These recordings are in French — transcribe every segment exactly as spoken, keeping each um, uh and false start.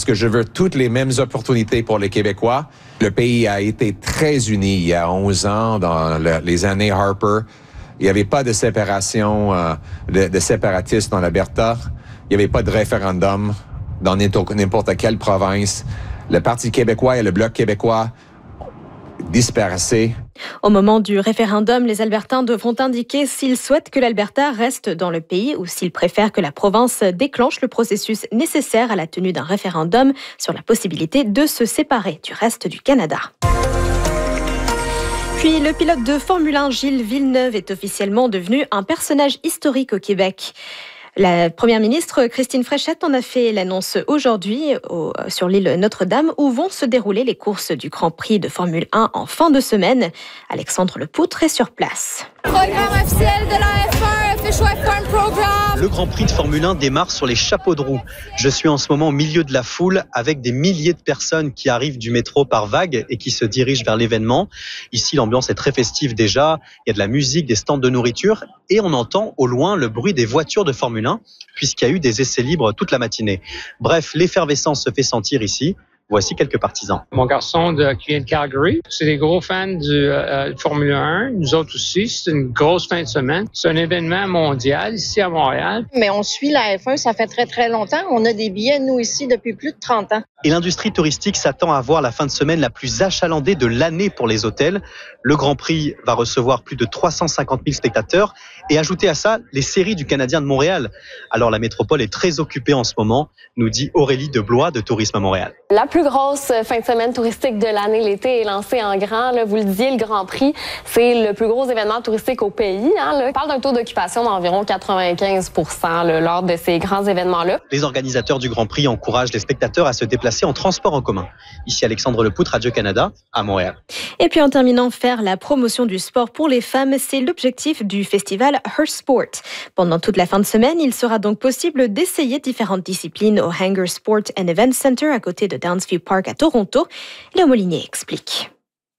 que je veux toutes les mêmes opportunités pour les Québécois. Le pays a été très uni il y a onze ans, dans le, les années Harper. Il n'y avait pas de séparation, euh, de, de séparatistes dans l'Alberta. Il n'y avait pas de référendum dans n'importe quelle province. Le Parti québécois et le Bloc québécois dispersés. Au moment du référendum, les Albertains devront indiquer s'ils souhaitent que l'Alberta reste dans le pays ou s'ils préfèrent que la province déclenche le processus nécessaire à la tenue d'un référendum sur la possibilité de se séparer du reste du Canada. Puis, le pilote de Formule un, Gilles Villeneuve, est officiellement devenu un personnage historique au Québec. La première ministre Christine Fréchette en a fait l'annonce aujourd'hui au, sur l'île Notre-Dame où vont se dérouler les courses du Grand Prix de Formule un en fin de semaine. Alexandre Lepoutre est sur place. Programme officiel de la F un, Official F un Program. Le Grand Prix de Formule un démarre sur les chapeaux de roue. Je suis en ce moment au milieu de la foule avec des milliers de personnes qui arrivent du métro par vagues et qui se dirigent vers l'événement. Ici, l'ambiance est très festive déjà. Il y a de la musique, des stands de nourriture et on entend au loin le bruit des voitures de Formule un puisqu'il y a eu des essais libres toute la matinée. Bref, l'effervescence se fait sentir ici. Voici quelques partisans. Mon garçon de, qui vient de Calgary, c'est des gros fans du euh, Formule un. Nous autres aussi, c'est une grosse fin de semaine. C'est un événement mondial ici à Montréal. Mais on suit la F un, ça fait très très longtemps. On a des billets, nous, ici, depuis plus de trente ans. Et l'industrie touristique s'attend à avoir la fin de semaine la plus achalandée de l'année pour les hôtels. Le Grand Prix va recevoir plus de trois cent cinquante mille spectateurs. Et ajouter à ça, les séries du Canadien de Montréal. Alors la métropole est très occupée en ce moment, nous dit Aurélie de Blois de Tourisme à Montréal. La plus grosse fin de semaine touristique de l'année, l'été, est lancée en grand. Là, vous le disiez, le Grand Prix, c'est le plus gros événement touristique au pays. Hein, là. On parle d'un taux d'occupation d'environ quatre-vingt-quinze pour cent là, lors de ces grands événements-là. Les organisateurs du Grand Prix encouragent les spectateurs à se déplacer en transport en commun. Ici Alexandre Lepoutre, Radio-Canada, à Montréal. Et puis en terminant, faire la promotion du sport pour les femmes, c'est l'objectif du festival Her Sport. Pendant toute la fin de semaine, il sera donc possible d'essayer différentes disciplines au Hangar Sport and Event Center à côté de Downsview Park à Toronto. Léo Molinier explique.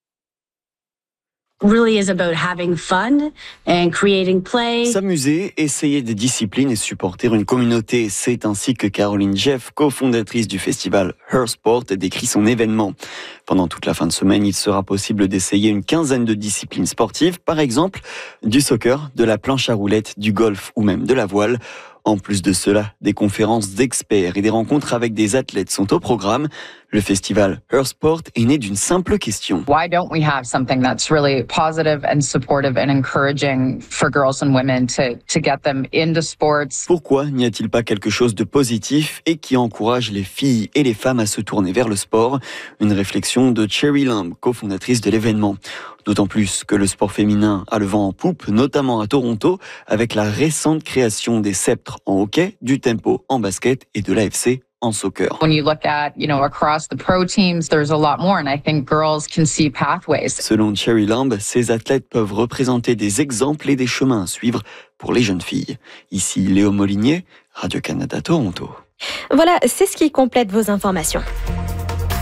Really is about having fun and creating play. S'amuser, essayer des disciplines et supporter une communauté. C'est ainsi que Caroline Jeff, cofondatrice du festival Her Sport, décrit son événement. Pendant toute la fin de semaine, il sera possible d'essayer une quinzaine de disciplines sportives, par exemple du soccer, de la planche à roulettes, du golf ou même de la voile. En plus de cela, des conférences d'experts et des rencontres avec des athlètes sont au programme. Le festival Her Sport est né d'une simple question. Why don't we have something that's really positive and supportive and encouraging for girls and women to, to get them into sports? Pourquoi n'y a-t-il pas quelque chose de positif et qui encourage les filles et les femmes à se tourner vers le sport? Une réflexion de Cherry Lamb, cofondatrice de l'événement. D'autant plus que le sport féminin a le vent en poupe, notamment à Toronto, avec la récente création des sceptres en hockey, du tempo en basket et de l'A F C en soccer. When you look at, you know, across the pro teams, there's a lot more, and I think girls can see pathways. Selon Cherry Lamb, ces athlètes peuvent représenter des exemples et des chemins à suivre pour les jeunes filles. Ici Léo Molinier, Radio-Canada Toronto. Voilà, c'est ce qui complète vos informations.